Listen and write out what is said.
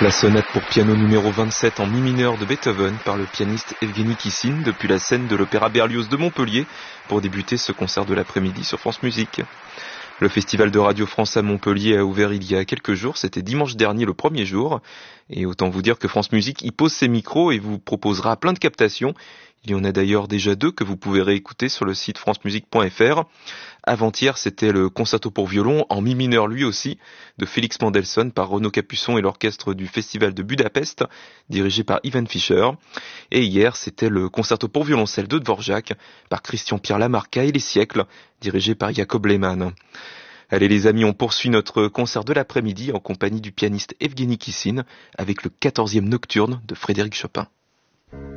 La sonate pour piano numéro 27 en mi mineur de Beethoven par le pianiste Evgeny Kissin depuis la scène de l'Opéra Berlioz de Montpellier pour débuter ce concert de l'après-midi sur France Musique. Le festival de Radio France à Montpellier a ouvert il y a quelques jours, c'était dimanche dernier le premier jour, et autant vous dire que France Musique y pose ses micros et vous proposera plein de captations. Il y en a d'ailleurs déjà 2 que vous pouvez réécouter sur le site francemusique.fr. Avant-hier, c'était le concerto pour violon, en mi mineur lui aussi, de Félix Mendelssohn par Renaud Capuçon et l'orchestre du Festival de Budapest, dirigé par Ivan Fischer. Et hier, c'était le concerto pour violoncelle de Dvorak par Christian-Pierre Lamarca et les siècles, dirigé par Jacob Lehmann. Allez les amis, on poursuit notre concert de l'après-midi en compagnie du pianiste Evgeny Kissin avec le 14e nocturne de Frédéric Chopin.